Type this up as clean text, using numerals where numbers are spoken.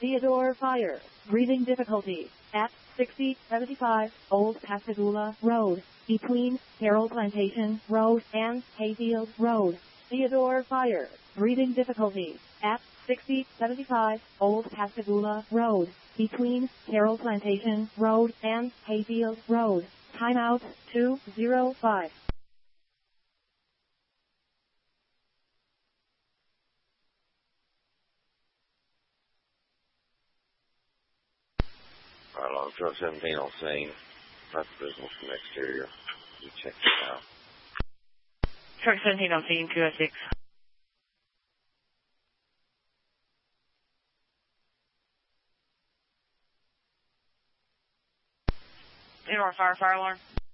Theodore Fire. Breathing difficulty. At 6075 Old Pascagoula Road. Between Carroll Plantation Road and Hayfield Road. Theodore Fire. Breathing difficulty. At 6075 Old Pascagoula Road. Between Carroll Plantation Road and Hayfield Road. Timeout 205. Alright, truck 17 on scene. That's business from exterior. You check it out. Truck 17 on scene, 206. Theodore Fire alarm.